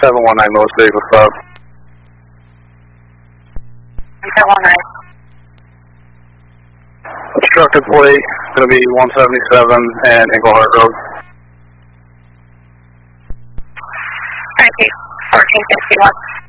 719 Lewis vehicle stop. 719. Obstructed plate, going to be 177 and Englehart Road. Alright, 1461.